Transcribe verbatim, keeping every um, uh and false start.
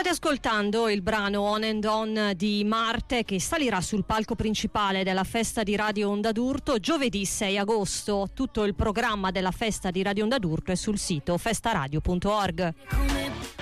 State ascoltando il brano On and On di Marte, che salirà sul palco principale della festa di Radio Onda d'Urto giovedì sei agosto. Tutto il programma della festa di Radio Onda d'Urto è sul sito festaradio punto org.